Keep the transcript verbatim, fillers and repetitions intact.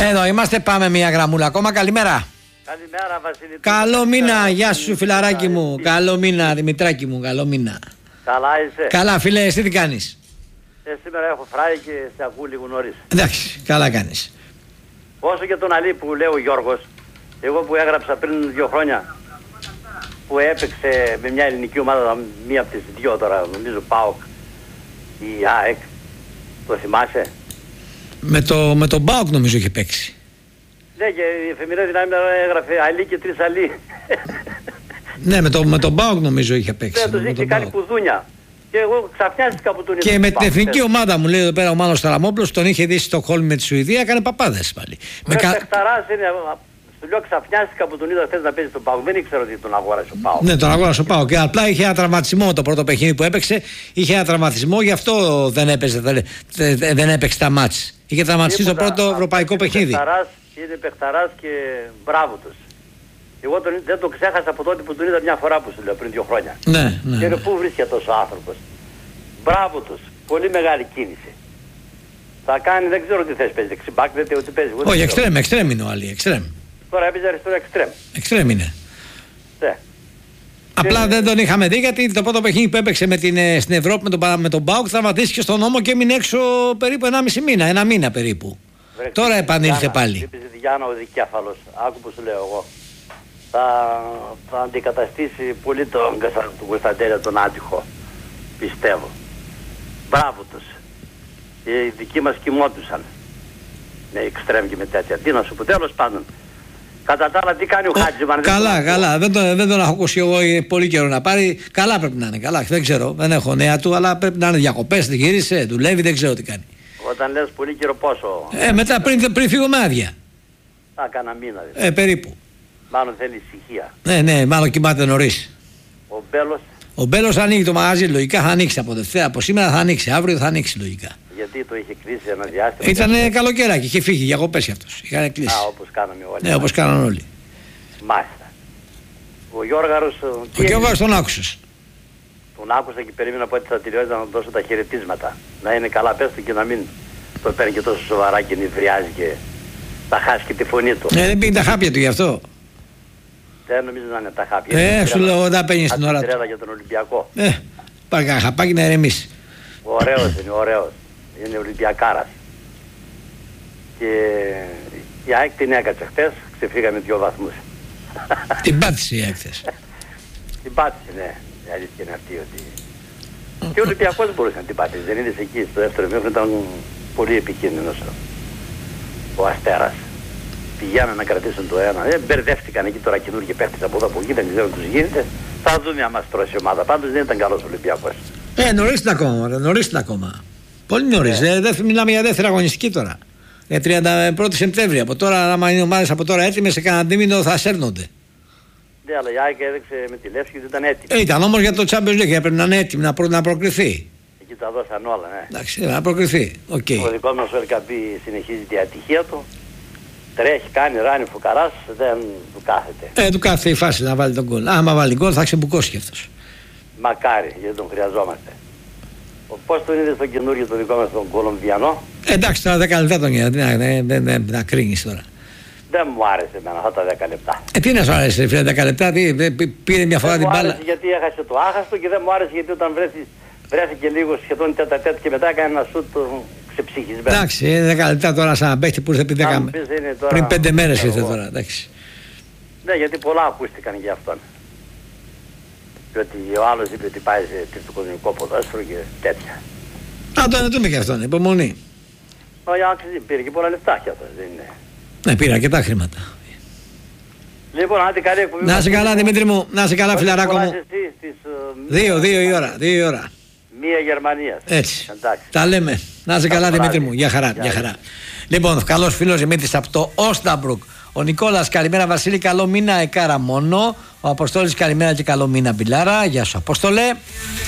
Εδώ είμαστε, πάμε μια γραμμούλα ακόμα. Καλημέρα. Καλημέρα, Βασίλη. Καλό μήνα, γεια σου φιλαράκι μου. Καλό μήνα, Δημητράκη μου, καλό μήνα. Καλά είσαι? Καλά, φίλε, εσύ τι κάνεις? Ε, σήμερα έχω φράει και σε ακούω λίγο νωρίς. Εντάξει, καλά κάνεις. Όσο και τον Αλή που λέει ο Γιώργος, εγώ που έγραψα πριν δύο χρόνια, που έπαιξε με μια ελληνική ομάδα, μία από τις δυο τώρα, νομίζω ΠΑΟΚ ή ΑΕΚ, το θυμάσαι? Με, το, με τον ΠΑΟΚ νομίζω είχε παίξει. Ναι, και η εφημερίδα Δυνάμει έγραφε Αλή και τρεις Αλή. Ναι, με, το, με τον ΠΑΟΚ νομίζω είχε παίξει. Ναι, τους είχε κάνει κουδούνια. Και εγώ ξαφνιάστηκα που τον είδα. Και με την εθνική ομάδα μου λέει εδώ πέρα ο Μάνος Ταραμόπουλος, τον είχε δει στο Στοκχόλμη με τη Σουηδία, έκανε παπάδες πάλι. Με κα... παιχταράς είναι, σου λέω ξαφνιάστηκα που τον είδα χθες να παίζει τον ΠΑΟΚ. Δεν ήξερα ότι τον αγόρασε ο ΠΑΟΚ. Ναι, τον αγόρασε ο ΠΑΟΚ. Και απλά είχε ένα τραυματισμό το πρώτο παιχνίδι που έπαιξε. Είχε ένα τραυματισμό, γι' αυτό δεν έπαιζε, δεν, δεν έπαιξε τα μάτς. Είχε τραυματιστεί στο πρώτο ευρωπαϊκό παιχνίδι. Είναι παιχταράς και μπράβο τους. Εγώ τον, δεν το ξέχασα από τότε που τον είδα μια φορά που σου λέω πριν δύο χρόνια. Ναι, ναι. Και ναι. Πού βρίσκεται τόσο άνθρωπος. Μπράβο τους. Πολύ μεγάλη κίνηση. Θα κάνει, δεν ξέρω τι θες παίζει. Δεξιμπάκ, δεν τι παίζει. Όχι, εξτρέμ, εξτρέμ είναι ο Αλή. Εξτρέμ. Τώρα έπαιζε αριστερό εξτρέμ. Εξτρέμ είναι. Ναι. Απλά και... δεν τον είχαμε δει γιατί το πρώτο παιχνίδι που έπαιξε με την, στην Ευρώπη με τον, με τον ΠΑΟΚ τραυματίστηκε στον νόμο και έμεινε έξω περίπου ενάμιση μήνα. Ένα μήνα περίπου. Βρε, τώρα επανήλθε πάλι. Έπαιζε Διάννα ο δικέφαλος. Άκου που σου λέω εγώ. Θα, θα αντικαταστήσει πολύ τον, τον Κωνσταντέλια τον άτυχο. Πιστεύω. Μπράβο τους. Οι δικοί μας κοιμώτουσαν. Με εξτρέμ και με τέτοια. Τι να σου πω, τέλος πάντων. Κατά τα άλλα τι κάνει ο Χάτζημαν? Καλά, καλά. Δεν τον, δεν τον έχω ακούσει εγώ πολύ καιρό να πάρει. Καλά πρέπει να είναι. Καλά, δεν ξέρω. Δεν έχω νέα του, αλλά πρέπει να είναι διακοπές. Δεν γύρισε, δουλεύει, δεν ξέρω τι κάνει. Όταν λες πολύ καιρό πόσο? Ε, μετά πριν, πριν φύγω με άδεια. Α, κάνα μήνα δηλαδή. Ε, περίπου. Μάλλον θέλει ησυχία. Ναι, ναι, μάλλον κοιμάται νωρίς. Ο Μπέλος. Ο Μπέλος ανοίγει το μαγαζί, λογικά θα ανοίξει από Δευτέρα. Από σήμερα θα ανοίξει, αύριο θα ανοίξει λογικά. Γιατί το είχε κλείσει ένα διάστημα? Ήτανε καλοκαιράκι, είχε φύγει για κοπές κι αυτός. Είχαν κλείσει. Α, όπως κάναμε όλοι. Ναι, όπως κάναν όλοι. Μάλιστα. Ο Γιώργαρος. Ο Γιώργαρος τον άκουσες? Τον άκουσα και περίμενα από ότι θα τελειώσει να δώσω τα χαιρετίσματα. Να είναι καλά, πες του και να μην το παίρνει και τόσο σοβαρά και νευριάζει και θα χάσει και τη φωνή του. Ε, δεν πήγε τα χάπια του γι' αυτό. Δεν νομίζω να είναι τα χάπια. Ε, σου λέω, δεν παίρνει στην ώρα του. Για τον Ολυμπιακό. Ε, πάρει κανένα χαπάκι να ηρεμήσει. Ωραίος είναι, ωραίος. Είναι Ολυμπιακάρας. Και η ΑΕΚ την έκατσε χτες, ξεφύγαμε δύο βαθμούς. Την πάτησε η ΑΕΚ χτες. Την πάτησε, ναι. Η αλήθεια είναι αυτή ότι... Και ο Ολυμπιακός μπορούσε να την πάτησε. Δεν είδες εκεί στο δεύτερο μήχρονο, ήταν πολύ επικίνδυνος ο Αστέρας. Πηγαίνουν να κρατήσουν το ένα. Ε, μπερδεύτηκαν εκεί τώρα καινούργιοι παίχτες από εδώ από εκεί, δεν ξέρω τι τους γίνεται. Θα δούμε αν μας τρώσει η ομάδα. Πάντως δεν ήταν καλός ο Ολυμπιακός. Ε, νωρίς είναι ακόμα, νωρίς είναι ακόμα. Πολύ νωρίς. Ε. Ε, μιλάμε για δεύτερη αγωνιστική τώρα. Για τριάντα πρώτη Σεπτέμβρη. Από τώρα, άμα είναι ομάδες από τώρα έτοιμες, σε κανένα δίμηνο θα σέρνονται. Ναι, αλλά η ΑΕΚ έδειξε με τη Λεύσκη ότι ήταν έτοιμη. Ε, ήταν όμως για το Champions League, πρέπει να είναι έτοιμη, να, προ, να προκριθεί. Εκεί τα δώσαν όλα, ναι. Εντάξει, να προκριθεί. Okay. Ο δικός μας ο Ελκαμπή συνεχίζει τη ατυχία του. Τρέχει, κάνει, ράνει, φουκαράς, δεν του κάθεται. Ε, του κάθεται η φάση να βάλει τον γκολ. Άμα βάλει γκολ θα ξεμπουκώσει κι αυτός. Μακάρι, γιατί τον χρειαζόμαστε. Πώς τον είδες τον καινούργιο το δικό μας τον Κολομβιανό? Ε, εντάξει, τώρα δέκα λεπτά τον είδα, δεν δε, δε, δε, κρίνεις τώρα. Δεν μου άρεσε εμένα αυτά τα δέκα λεπτά. Ε, τι να σου άρεσε, φίλε, δέκα λεπτά, τι, δε, πήρε μια φορά δεν την μπάλα. Δεν μου άρεσε γιατί έχασε το άχαστο και δεν μου άρεσε γιατί όταν βρέθη, βρέθηκε λίγο σχεδόν τέτα τέτα και μετά έκανε ένα σούτ ξεψυχισμένο. Εντάξει, δέκα λεπτά τώρα σαν παίχτη που ήρθε πριν, δέκα... τώρα... πριν πέντε μέρες ήρθε τώρα, εντάξει. Ναι, γιατί πολλά ακούστηκαν για αυτόν. Διότι ο άλλος είπε ότι πάει σε τριφυκοδημικό ποδόσφαιρο και τέτοια. Α, το ανετούμε και αυτόν, υπομονή. Ο Ιάκης πήρε και πολλά λεφτά και αυτός, δεν είναι? Ναι, πήρα αρκετά χρήματα. Λοιπόν, άντε καλή εκπομπή. Να σε καλά, Δημήτρη μου, να σε καλά, φιλαράκο μου. Στις, δύο, δύο η ώρα, δύο η ώρα. Μία Γερμανία. Έτσι. Εντάξει. Τα λέμε. Να σε καλά, Δημήτρη μου. Γεια χαρά, γεια χαρά. Λοιπόν, καλός φίλος Δημήτρης από το Όσταμπρουκ. Ο Νικόλας, καλημέρα Βασίλη, καλό μήνα Εκάρα μόνο. Ο Αποστόλης, καλημέρα και καλό μήνα Μπιλάρα. Γεια σου Απόστολε.